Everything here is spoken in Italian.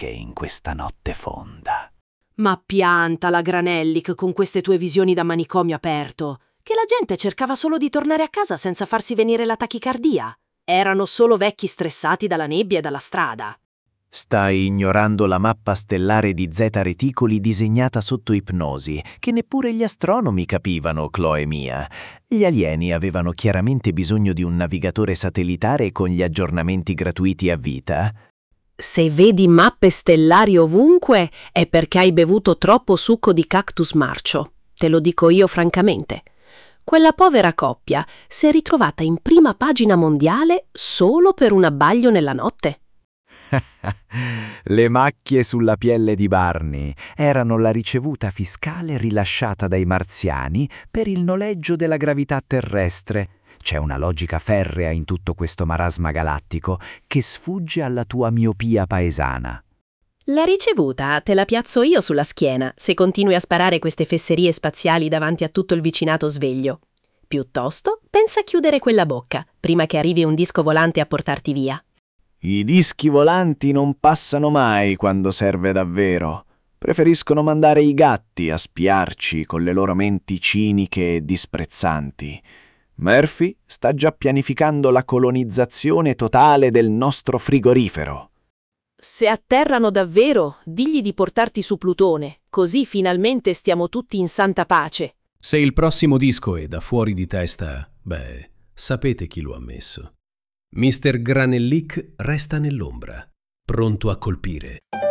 anche in questa notte fonda. Ma piantala, Granellic, con queste tue visioni da manicomio aperto, che la gente cercava solo di tornare a casa senza farsi venire la tachicardia. Erano solo vecchi stressati dalla nebbia e dalla strada. Stai ignorando la mappa stellare di Zeta Reticoli disegnata sotto ipnosi, che neppure gli astronomi capivano, Chloe mia. Gli alieni avevano chiaramente bisogno di un navigatore satellitare con gli aggiornamenti gratuiti a vita. Se vedi mappe stellari ovunque è perché hai bevuto troppo succo di cactus marcio. Te lo dico io francamente. Quella povera coppia si è ritrovata in prima pagina mondiale solo per un abbaglio nella notte. Le macchie sulla pielle di Barney erano la ricevuta fiscale rilasciata dai marziani per il noleggio della gravità terrestre. C'è una logica ferrea in tutto questo marasma galattico che sfugge alla tua miopia paesana. La ricevuta te la piazzo io sulla schiena se continui a sparare queste fesserie spaziali davanti a tutto il vicinato sveglio. Piuttosto pensa a chiudere quella bocca prima che arrivi un disco volante a portarti via. I dischi volanti non passano mai quando serve davvero. Preferiscono mandare i gatti a spiarci con le loro menti ciniche e disprezzanti. Murphy sta già pianificando la colonizzazione totale del nostro frigorifero. Se atterrano davvero, digli di portarti su Plutone, così finalmente stiamo tutti in santa pace. Se il prossimo disco è da fuori di testa, sapete chi lo ha messo. Mr. Granellic resta nell'ombra, pronto a colpire.